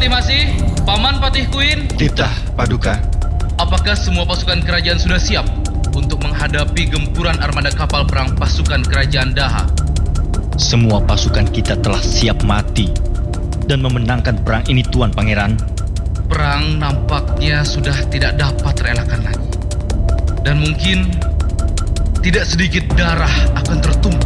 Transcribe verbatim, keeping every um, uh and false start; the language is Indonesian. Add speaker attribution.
Speaker 1: Patih Masih, Paman Patih Kuin.
Speaker 2: Titah Paduka.
Speaker 1: Apakah semua pasukan kerajaan sudah siap untuk menghadapi gempuran armada kapal perang pasukan kerajaan Daha?
Speaker 2: Semua pasukan kita telah siap mati dan memenangkan perang ini, Tuan Pangeran.
Speaker 1: Perang nampaknya sudah tidak dapat terelakkan lagi. Dan mungkin tidak sedikit darah akan tertumpah